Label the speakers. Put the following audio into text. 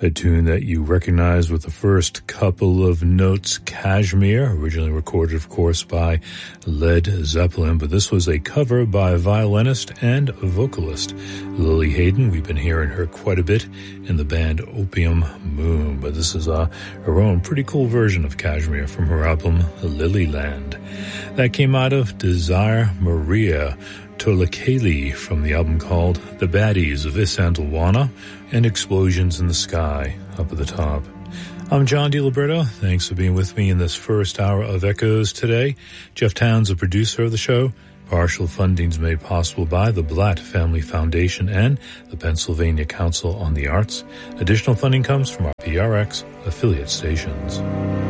Speaker 1: A tune that you recognize with the first couple of notes, Kashmir, originally recorded, of course, by Led Zeppelin, but this was a cover by violinist and vocalist Lily Hayden. We've been hearing her quite a bit in the band Opium Moon, but this is her own pretty cool version of Kashmir from her album Lilyland. That came out of Desire Maria Tolakeli from the album called The Baddies of Isandlwana and Explosions in the Sky up at the top. I'm John DiLiberto. Thanks for being with me in this first hour of Echoes today. Jeff Towns, the producer of the show. Partial funding is made possible by the Blatt Family Foundation and the Pennsylvania Council on the Arts. Additional funding comes from our PRX affiliate stations.